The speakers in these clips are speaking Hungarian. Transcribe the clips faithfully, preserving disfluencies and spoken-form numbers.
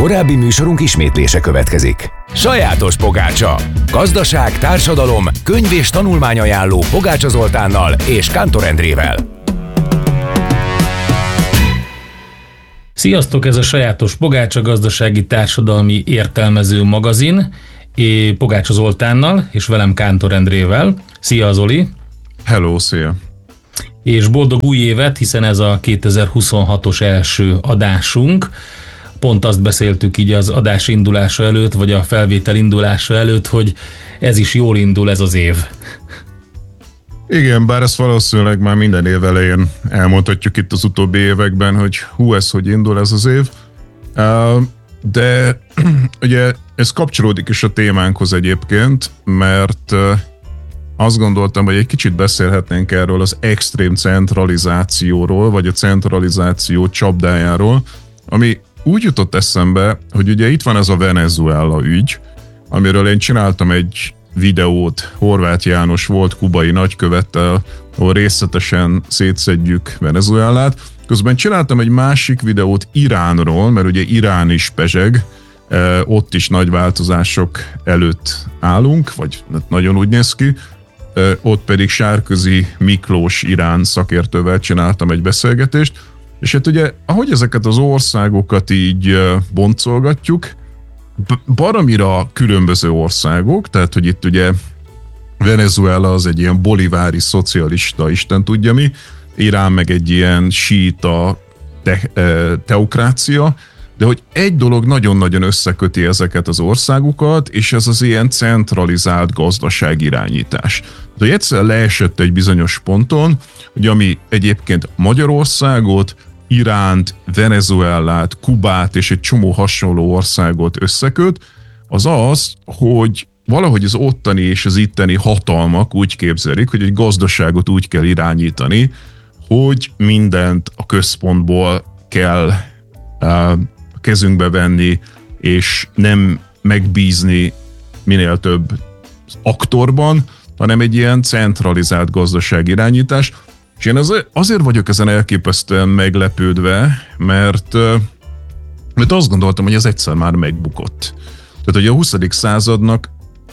Korábbi műsorunk ismétlése következik. Sajátos pogácsa. Gazdaság, társadalom, könyv és tanulmányajánló Pogácsa Zoltánnal és Kántor Endrével. Sziasztok, ez a Sajátos Pogácsa, gazdasági társadalmi értelmező magazin. É, Pogácsa Zoltánnal és velem Kántor Endrével. Szia Zoli! Hello, szia! És boldog új évet, hiszen ez a kétezer-huszonhatos első adásunk. Pont azt beszéltük így az adás indulása előtt, vagy a felvétel indulása előtt, hogy ez is jól indul ez az év. Igen, bár ezt valószínűleg már minden év elején elmondhatjuk itt az utóbbi években, hogy hú, ez hogy indul ez az év. De ugye ez kapcsolódik is a témánkhoz egyébként, mert azt gondoltam, hogy egy kicsit beszélhetnénk erről az extrém centralizációról, vagy a centralizáció csapdájáról, ami úgy jutott eszembe, hogy ugye itt van ez a Venezuela ügy, amiről én csináltam egy videót Horváth János volt kubai nagykövettel, ahol részletesen szétszedjük Venezuelát. Közben csináltam egy másik videót Iránról, mert ugye Irán is pezseg, ott is nagy változások előtt állunk, vagy nagyon úgy néz ki. Ott pedig Sárközi Miklós Irán szakértővel csináltam egy beszélgetést, és hát ugye, ahogy ezeket az országokat így boncolgatjuk, baromira különböző országok, tehát hogy itt ugye Venezuela az egy ilyen bolivári szocialista, Isten tudja mi, Irán meg egy ilyen síita te, teokrácia, de hogy egy dolog nagyon-nagyon összeköti ezeket az országokat, és ez az ilyen centralizált gazdaságirányítás. De hogy egyszer leesett egy bizonyos ponton, hogy ami egyébként Magyarországot, Iránt, Venezuelát, Kubát és egy csomó hasonló országot összeköt, az az, hogy valahogy az ottani és az itteni hatalmak úgy képzelik, hogy egy gazdaságot úgy kell irányítani, hogy mindent a központból kell uh, kezünkbe venni, és nem megbízni minél több aktorban, hanem egy ilyen centralizált gazdaságirányítás. És én azért vagyok ezen elképesztően meglepődve, mert, mert azt gondoltam, hogy ez egyszer már megbukott. Tehát, hogy a huszadik századnak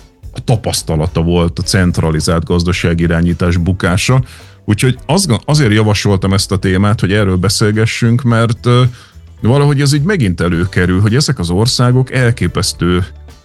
a tapasztalata volt a centralizált gazdaságirányítás bukása, úgyhogy azért javasoltam ezt a témát, hogy erről beszélgessünk, mert valahogy ez így megint előkerül, hogy ezek az országok elképesztő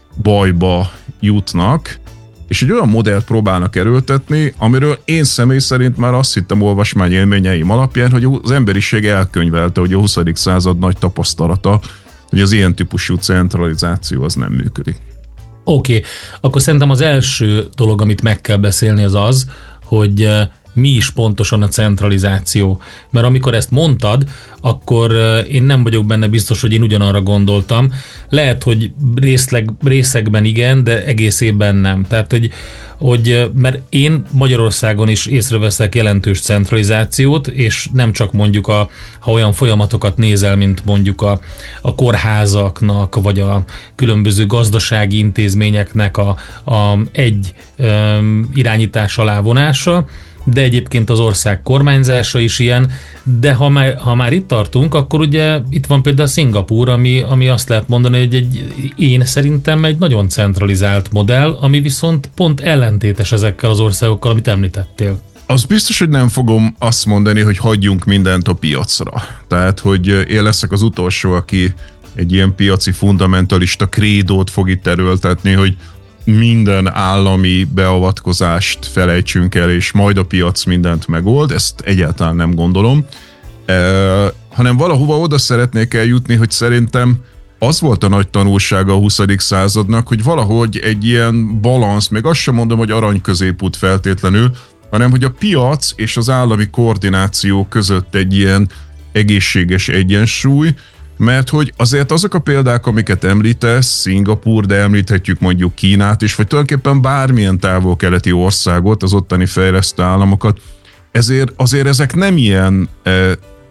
bajba jutnak, és egy olyan modellt próbálnak erőltetni, amiről én személy szerint már azt hittem olvasmányélményeim alapján, hogy az emberiség elkönyvelte, hogy a huszadik század nagy tapasztalata, hogy az ilyen típusú centralizáció az nem működik. Oké, okay. Akkor szerintem az első dolog, amit meg kell beszélni, az az, hogy mi is pontosan a centralizáció. Mert amikor ezt mondtad, akkor én nem vagyok benne biztos, hogy én ugyanarra gondoltam. Lehet, hogy részleg, részegben igen, de egész évben nem. Tehát, hogy, hogy mert én Magyarországon is észreveszek jelentős centralizációt, és nem csak mondjuk, a, ha olyan folyamatokat nézel, mint mondjuk a, a kórházaknak, vagy a különböző gazdasági intézményeknek a, a egy um, irányítás alá vonása, de egyébként az ország kormányzása is ilyen, de ha már, ha már itt tartunk, akkor ugye itt van például Szingapúr, ami, ami azt lehet mondani, hogy egy, én szerintem egy nagyon centralizált modell, ami viszont pont ellentétes ezekkel az országokkal, amit említettél. Az biztos, hogy nem fogom azt mondani, hogy hagyjunk mindent a piacra. Tehát, hogy én leszek az utolsó, aki egy ilyen piaci fundamentalista krédót fog itt erőltetni, hogy minden állami beavatkozást felejtsünk el, és majd a piac mindent megold, ezt egyáltalán nem gondolom, e, hanem valahova oda szeretnék eljutni, hogy szerintem az volt a nagy tanulsága a huszadik századnak, hogy valahogy egy ilyen balansz, még azt sem mondom, hogy arany középút feltétlenül, hanem hogy a piac és az állami koordináció között egy ilyen egészséges egyensúly, mert hogy azért azok a példák, amiket említesz, Szingapúr, de említhetjük mondjuk Kínát is, vagy tulajdonképpen bármilyen távol-keleti országot, az ottani fejlesztő államokat, ezért azért ezek nem ilyen e,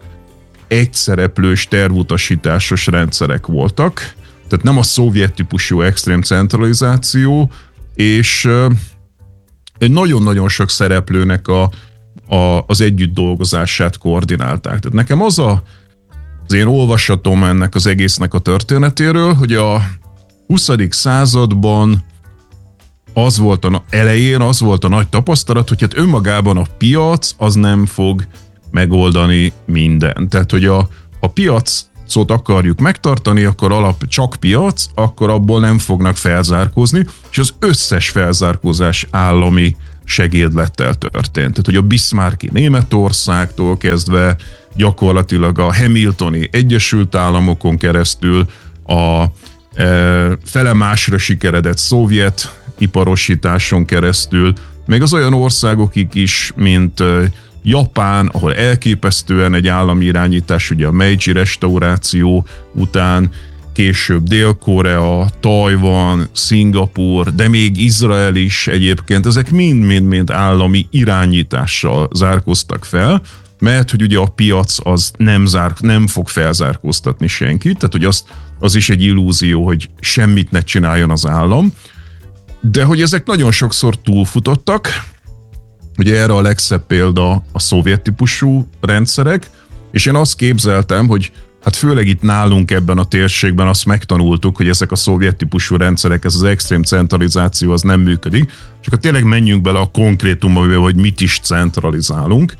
egyszereplős, tervutasításos rendszerek voltak, tehát nem a szovjet típusú extrém centralizáció, és e, egy nagyon-nagyon sok szereplőnek a, a, az együtt dolgozását koordinálták. Tehát nekem az a az én olvasatom ennek az egésznek a történetéről, hogy a huszadik században az volt a elején, az volt a nagy tapasztalat, hogy hát önmagában a piac az nem fog megoldani mindent. Tehát, hogy a, a piacot akarjuk megtartani, akkor alap csak piac, akkor abból nem fognak felzárkózni, és az összes felzárkózás állami segédlettel történt. Tehát, hogy a Bismarcki Németországtól kezdve gyakorlatilag a Hamiltoni Egyesült Államokon keresztül a e, fele másra sikeredett szovjet iparosításon keresztül, még az olyan országokig is, mint Japán, ahol elképesztően egy állami irányítás, ugye a Meiji restauráció után, később Dél-Korea, Tajvan, Szingapúr, de még Izrael is egyébként, ezek mind-mind-mind állami irányítással zárkóztak fel, mert hogy ugye a piac az nem, zár, nem fog felzárkóztatni senkit, tehát hogy az, az is egy illúzió, hogy semmit ne csináljon az állam, de hogy ezek nagyon sokszor túlfutottak, ugye erre a legszebb példa a szovjet típusú rendszerek, és én azt képzeltem, hogy hát főleg itt nálunk ebben a térségben azt megtanultuk, hogy ezek a szovjet típusú rendszerek, ez az extrém centralizáció az nem működik, csak tényleg menjünk bele a konkrétumba, hogy mit is centralizálunk.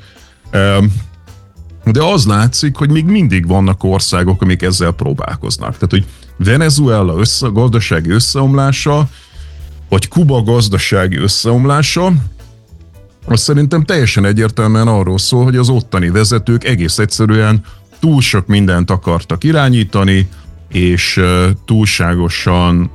De az látszik, hogy még mindig vannak országok, amik ezzel próbálkoznak. Tehát, hogy Venezuela össze, gazdasági összeomlása, vagy Kuba gazdasági összeomlása, az szerintem teljesen egyértelműen arról szól, hogy az ottani vezetők egész egyszerűen túl sok mindent akartak irányítani, és túlságosan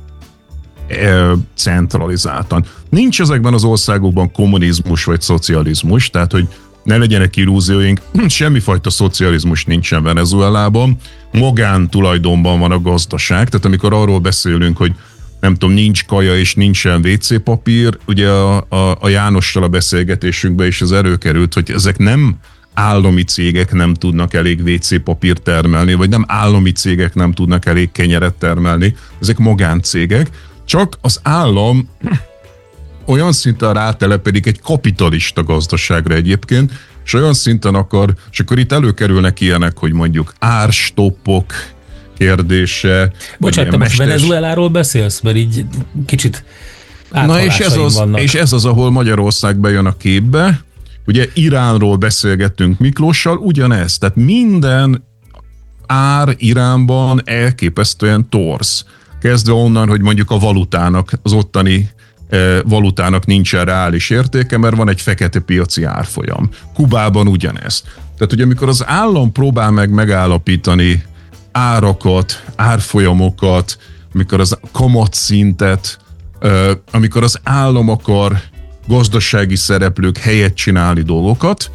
centralizáltan. Nincs ezekben az országokban kommunizmus vagy szocializmus, tehát hogy ne legyenek illúzióink, semmifajta szocializmus nincsen Venezuelában, magántulajdonban van a gazdaság, tehát amikor arról beszélünk, hogy nem tudom, nincs kaja és nincsen vé cé papír, ugye a, a, a Jánossal a beszélgetésünkben is az előkerült, hogy ezek nem állami cégek nem tudnak elég vé cé papírt termelni, vagy nem állami cégek nem tudnak elég kenyeret termelni, ezek magáncégek, csak az állam olyan szinten rátelepedik egy kapitalista gazdaságra egyébként, és olyan szinten akar, és akkor itt előkerülnek ilyenek, hogy mondjuk árstoppok kérdése. Bocsánat, te most Venezueláról beszélsz, mert így kicsit Na és ez, az, és ez az, ahol Magyarország bejön a képbe. Ugye Iránról beszélgettünk Miklóssal, ugyanez, tehát minden ár Iránban elképesztően torz. Kezdve onnan, hogy mondjuk a valutának, az ottani e, valutának nincsen reális értéke, mert van egy fekete piaci árfolyam. Kubában ugyanez. Tehát, hogy amikor az állam próbál meg megállapítani árakat, árfolyamokat, amikor az kamatszintet, amikor az állam akar gazdasági szereplők helyett csinálni dolgokat,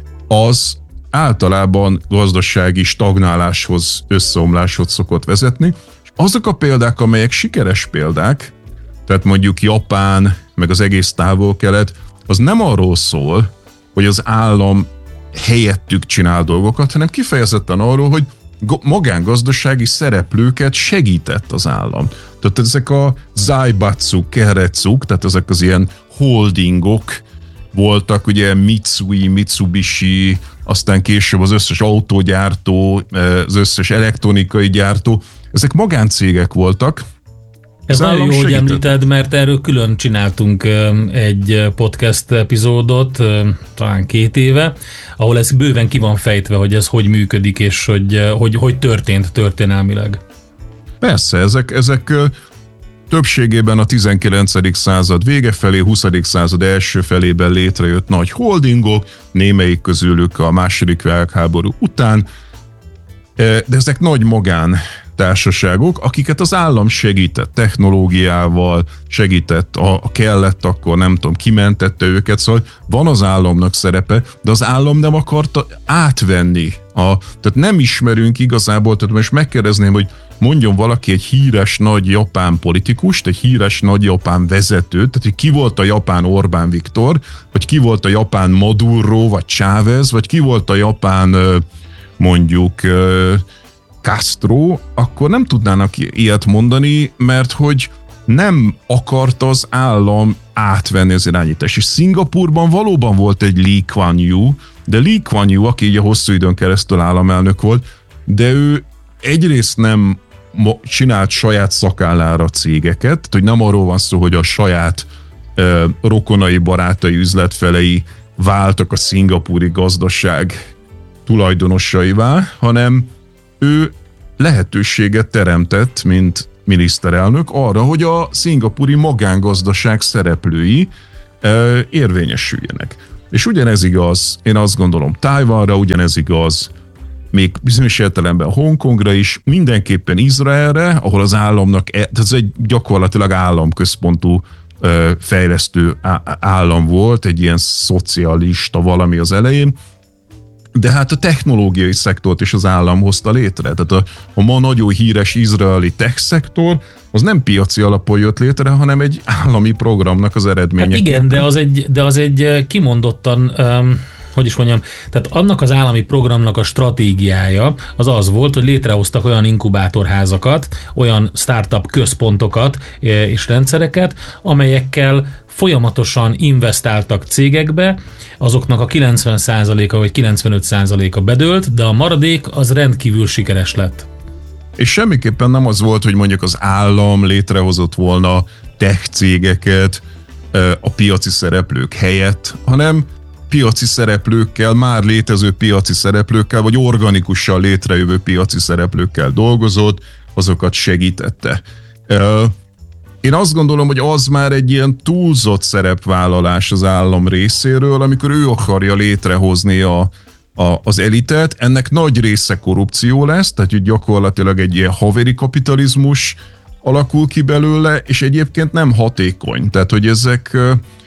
az általában gazdasági stagnáláshoz, összeomláshoz szokott vezetni. És azok a példák, amelyek sikeres példák, tehát mondjuk Japán, meg az egész távol-kelet, az nem arról szól, hogy az állam helyettük csinál dolgokat, hanem kifejezetten arról, hogy magángazdasági szereplőket segített az állam. Tehát ezek a zaibatsu, keretszuk, tehát ezek az ilyen holdingok voltak, ugye Mitsui, Mitsubishi, aztán később az összes autógyártó, az összes elektronikai gyártó, ezek magáncégek voltak. Ez nagyon jó, hogy említed, mert erről külön csináltunk egy podcast epizódot, talán két éve, ahol ez bőven ki van fejtve, hogy ez hogy működik, és hogy hogy, hogy történt történelmileg. Persze, ezek, ezek többségében a tizenkilencedik század vége felé, huszadik század első felében létrejött nagy holdingok, némelyik közülük a második világháború után, de ezek nagy magán társaságok, akiket az állam segített technológiával, segített, a, a kellett, akkor nem tudom, kimentette őket, szóval van az államnak szerepe, de az állam nem akarta átvenni. A, tehát nem ismerünk igazából, tehát most megkérdezném, hogy mondjon valaki egy híres nagy japán politikust, egy híres nagy japán vezetőt, tehát hogy ki volt a japán Orbán Viktor, vagy ki volt a japán Maduro, vagy Chávez, vagy ki volt a japán mondjuk Castro, akkor nem tudnának ilyet mondani, mert hogy nem akart az állam átvenni az irányítást. És Szingapúrban valóban volt egy Lee Kuan Yew, de Lee Kuan Yew, aki így a hosszú időn keresztül államelnök volt, de ő egyrészt nem csinált saját szakállára cégeket, tehát hogy nem arról van szó, hogy a saját uh, rokonai, barátai, üzletfelei váltak a szingapúri gazdaság tulajdonosaivá, hanem ő lehetőséget teremtett, mint miniszterelnök arra, hogy a szingapúri magángazdaság szereplői uh, érvényesüljenek. És ugyanez igaz, én azt gondolom, Tájvanra, ugyanez igaz, még bizonyos értelemben Hongkongra is, mindenképpen Izraelre, ahol az államnak, ez egy gyakorlatilag államközpontú fejlesztő állam volt, egy ilyen szocialista valami az elején, de hát a technológiai szektort is az állam hozta létre. Tehát a, a ma nagyon híres izraeli tech szektor, az nem piaci alapon jött létre, hanem egy állami programnak az eredménye. Hát igen, de az egy, de az egy kimondottan... Um... hogy is mondjam, tehát annak az állami programnak a stratégiája az az volt, hogy létrehoztak olyan inkubátorházakat, olyan startup központokat és rendszereket, amelyekkel folyamatosan investáltak cégekbe, azoknak a kilencven százaléka vagy kilencvenöt százaléka bedőlt, de a maradék az rendkívül sikeres lett. És semmiképpen nem az volt, hogy mondjuk az állam létrehozott volna tech cégeket a piaci szereplők helyett, hanem piaci szereplőkkel, már létező piaci szereplőkkel, vagy organikusan létrejövő piaci szereplőkkel dolgozott, azokat segítette. Én azt gondolom, hogy az már egy ilyen túlzott szerepvállalás az állam részéről, amikor ő akarja létrehozni a, a, az elitet, ennek nagy része korrupció lesz, tehát hogy gyakorlatilag egy ilyen haveri kapitalizmus alakul ki belőle, és egyébként nem hatékony. Tehát, hogy ezek...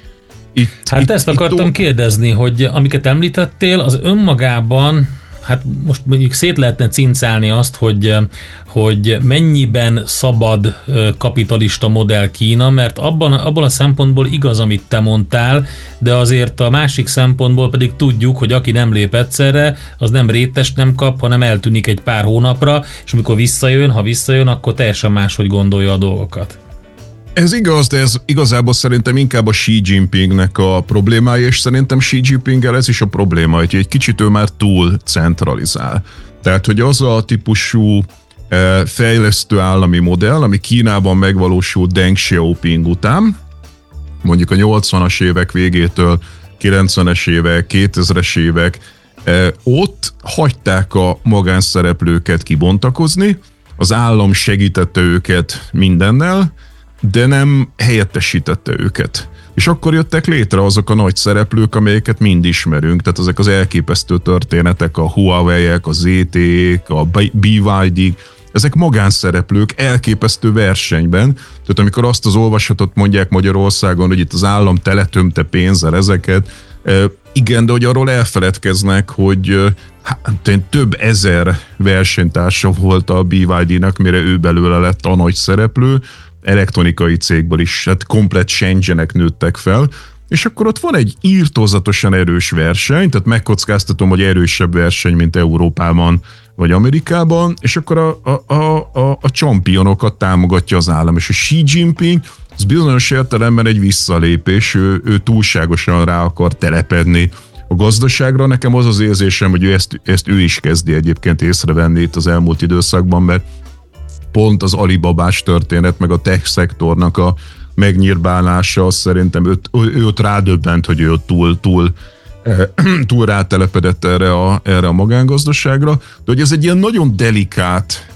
Itt, hát itt, ezt akartam itt, kérdezni, hogy amiket említettél, az önmagában, hát most mondjuk szét lehetne cincálni azt, hogy, hogy mennyiben szabad kapitalista modell Kína, mert abban, abban a szempontból igaz, amit te mondtál, de azért a másik szempontból pedig tudjuk, hogy aki nem lép egyszerre, az nem rétest nem kap, hanem eltűnik egy pár hónapra, és amikor visszajön, ha visszajön, akkor teljesen máshogy gondolja a dolgokat. Ez igaz, de ez igazából szerintem inkább a Xi Jinpingnek a problémája, és szerintem Xi Jinpinggel ez is a probléma, hogy egy kicsit ő már túl centralizál. Tehát, hogy az a típusú eh, fejlesztő állami modell, ami Kínában megvalósult Deng Xiaoping után, mondjuk a nyolcvanas évek végétől, kilencvenes évek, kétezres évek, eh, ott hagyták a magánszereplőket kibontakozni, az állam segítette őket mindennel, de nem helyettesítette őket. És akkor jöttek létre azok a nagy szereplők, amelyeket mind ismerünk, tehát ezek az elképesztő történetek, a Huawei-ek, a zé té é-k, a bé vé dé-k, ezek magánszereplők elképesztő versenyben, tehát amikor azt az olvasatot mondják Magyarországon, hogy itt az állam teletömte pénzzel ezeket, igen, de hogy arról elfeledkeznek, hogy hát, több ezer versenytársa volt a bé vé dé-nek, mire ő belőle lett a nagy szereplő, elektronikai cégből is, hát komplett Shenzhenek nőttek fel, és akkor ott van egy írtózatosan erős verseny, tehát megkockáztatom, hogy erősebb verseny, mint Európában vagy Amerikában, és akkor a, a, a, a, a championokat támogatja az állam, és a Xi Jinping az bizonyos értelemben egy visszalépés, ő, ő túlságosan rá akar telepedni a gazdaságra. Nekem az az érzésem, hogy ő ezt, ezt ő is kezdi egyébként észrevenni itt az elmúlt időszakban, mert pont az Alibabás történet, meg a tech szektornak a megnyírbálása, az szerintem őt, ő ott rádöbbent, hogy ő túl, túl, túl rátelepedett erre a, erre a magángazdaságra, de hogy ez egy ilyen nagyon delikát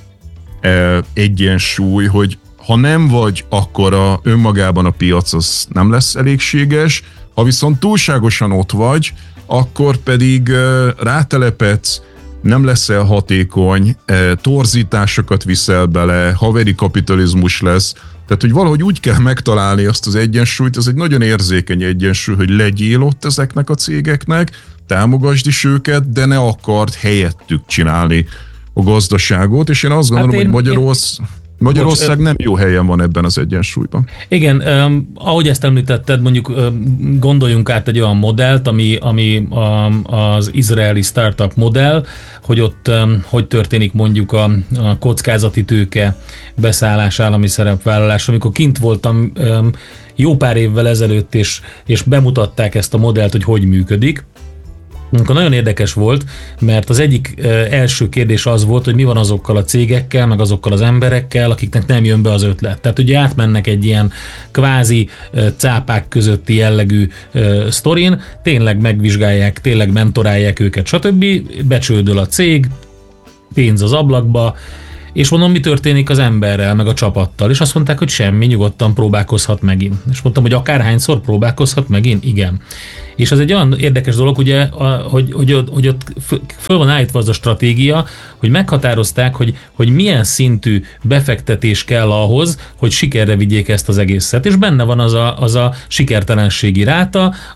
egyensúly, hogy ha nem vagy, akkor a, önmagában a piac az nem lesz elégséges, ha viszont túlságosan ott vagy, akkor pedig rátelepedsz, nem leszel hatékony, torzításokat viszel bele, haveri kapitalizmus lesz. Tehát, hogy valahogy úgy kell megtalálni azt az egyensúlyt, ez egy nagyon érzékeny egyensúly, hogy legyél ott ezeknek a cégeknek, támogasd is őket, de ne akard helyettük csinálni a gazdaságot, és én azt gondolom, hát én, hogy Magyarország... Én... Magyarország nem jó helyen van ebben az egyensúlyban. Igen, um, ahogy ezt említetted, mondjuk um, gondoljunk át egy olyan modellt, ami, ami um, az izraeli startup modell, hogy ott um, hogy történik mondjuk a, a kockázati tőke beszállás, állami szerepvállalás. Amikor kint voltam um, jó pár évvel ezelőtt, és, és bemutatták ezt a modellt, hogy hogy működik, Amikor nagyon érdekes volt, mert az egyik első kérdés az volt, hogy mi van azokkal a cégekkel, meg azokkal az emberekkel, akiknek nem jön be az ötlet. Tehát ugye átmennek egy ilyen kvázi cápák közötti jellegű sztorin, tényleg megvizsgálják, tényleg mentorálják őket, stb. Becsődöl a cég, pénz az ablakba, és mondom, mi történik az emberrel, meg a csapattal, és azt mondták, hogy semmi, nyugodtan próbálkozhat megint. És mondtam, hogy akárhányszor próbálkozhat megint? Igen. És ez egy olyan érdekes dolog, ugye, hogy, hogy, hogy, hogy ott föl van állítva az a stratégia, hogy meghatározták, hogy, hogy milyen szintű befektetés kell ahhoz, hogy sikerre vigyék ezt az egészet. És benne van az a, az a sikertelenségi ráta,